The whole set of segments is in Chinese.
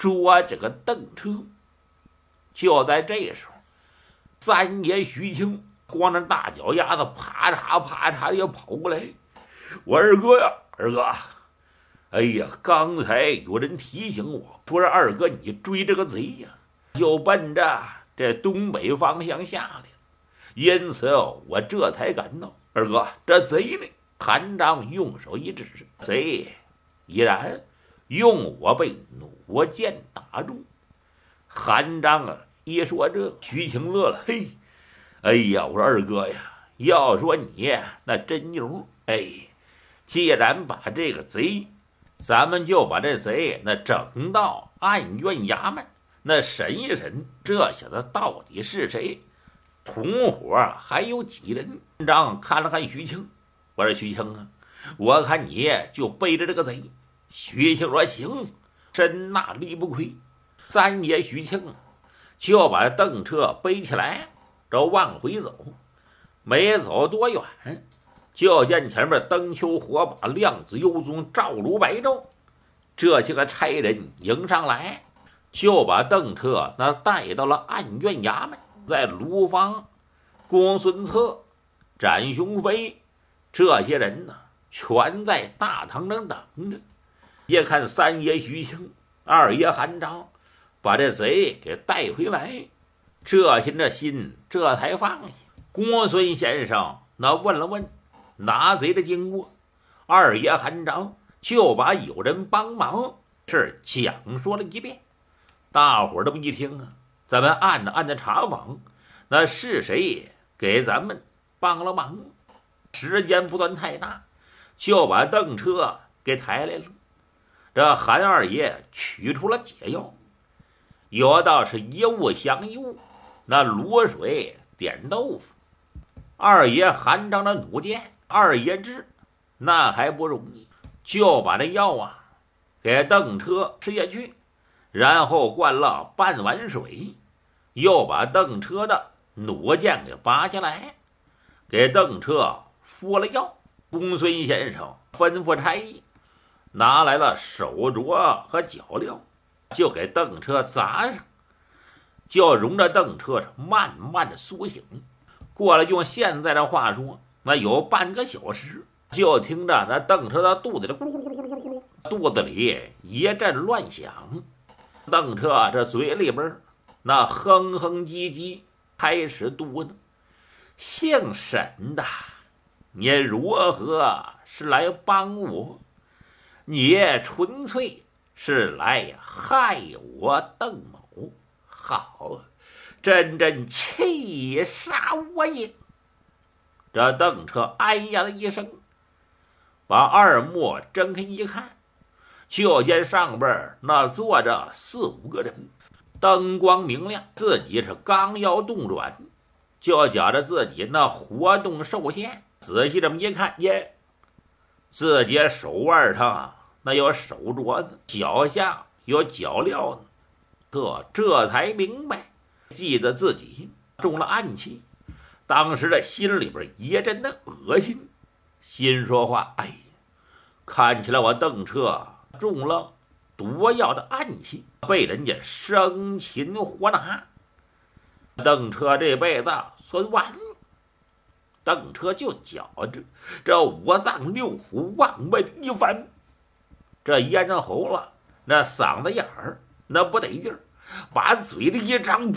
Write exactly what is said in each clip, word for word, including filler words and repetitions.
说这个邓车。就在这时候，三爷徐庆光着大脚丫子啪嚓啪嚓的跑过来。我二哥呀，二哥，哎呀，刚才有人提醒我说是二哥你追这个贼呀，又奔着这东北方向下来了，因此我这才赶到。二哥，这贼呢？韩章用手一指，贼依然用我被弩箭打中。韩章啊一说这，徐庆乐了，嘿，哎呀，我说二哥呀，要说你那真牛，哎，既然把这个贼，咱们就把这贼那整到案院衙门，那审一审，这小子到底是谁，同伙还有几人？韩章看了看徐庆，我说徐庆啊，我看你就背着这个贼。徐庆说行，身那力不亏。三爷徐庆就把邓彻背起来，这往回走。没走多远，就见前面灯球火把、亮子幽宗、赵鲁白昼这些个差人迎上来，就把邓彻那带到了案院衙门。在卢方、公孙策、展雄飞这些人呢，全在大堂上等着。也看三爷徐庆、二爷韩章把这贼给带回来，这些这心这才放下。公孙先生那问了问拿贼的经过，二爷韩章就把有人帮忙是讲说了一遍。大伙儿这么一听啊，咱们按着按着查访，那是谁给咱们帮了忙？时间不算太大，就把邓车给抬来了。这韩二爷取出了解药，有道是一物降一物，那卤水点豆腐。二爷韩章的弩箭，二爷治那还不容易，就把这药啊给邓车吃下去，然后灌了半碗水，又把邓车的弩箭给拔下来，给邓车敷了药。公孙先生吩咐差役拿来了手镯和脚镣，就给邓车砸上，就容着邓车慢慢的苏醒。过了用现在的话说，那有半个小时，就听着那邓车的肚子里咕噜咕噜咕噜咕噜咕噜，肚子里一阵乱响。邓车这嘴里边那哼哼唧唧开始嘟囔：姓沈的，你如何是来帮我？你纯粹是来害我邓某，好，真真气杀我也！这邓彻哎呀了一声，把二目睁开一看，就见上边那坐着四五个人，灯光明亮，自己是刚要动转，就觉着自己那活动受限。仔细这么一看，耶，自己手腕上那有手镯子，脚下有脚镣子，这这才明白，记得自己中了暗器。当时的心里边一阵的恶心，心说话：哎呀，看起来我邓彻中了毒药的暗器，被人家生擒活拿。邓彻这辈子算完了。邓彻就觉着这五脏六腑往外一翻，这咽着喉了，那嗓子眼儿那不得劲儿，把嘴里一张，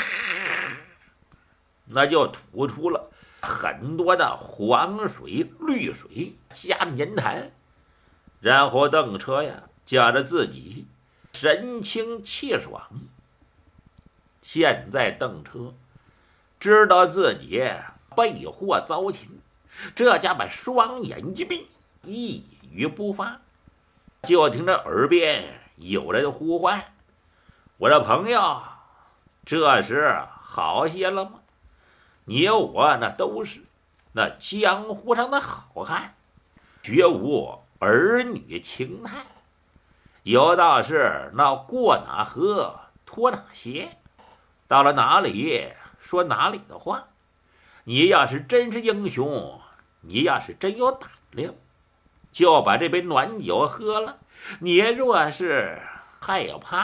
那就吐出了很多的黄水绿水加粘痰。然后邓彻呀觉着自己神清气爽。现在邓彻知道自己被祸遭擒，这家把双眼一闭，一语不发。就听着耳边有人呼唤：我的朋友，这时好些了吗？你我那都是那江湖上的好汉，绝无儿女情态。有道是那过哪河脱哪鞋，到了哪里说哪里的话。你要是真是英雄，你要是真有胆量，就把这杯暖酒喝了。你若是害怕